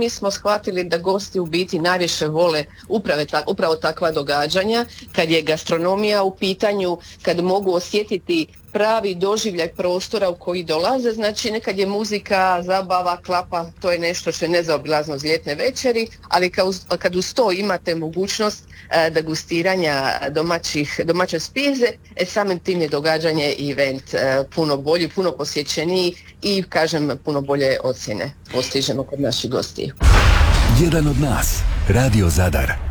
mi smo shvatili da gosti u biti najviše vole upravo takva događanja, kad je gastronomija u pitanju, kad mogu osjetiti pravi doživljaj prostora u koji dolaze, znači nekad je muzika, zabava, klapa, to je nešto što je nezaobilazno uz ljetne večeri, ali kad uz to imate mogućnost degustiranja domaće spize, samim tim je događanje i event puno bolji, puno posjećeniji i kažem puno bolje ocjene postižemo kod naših gostiju. Jedan od nas, Radio Zadar.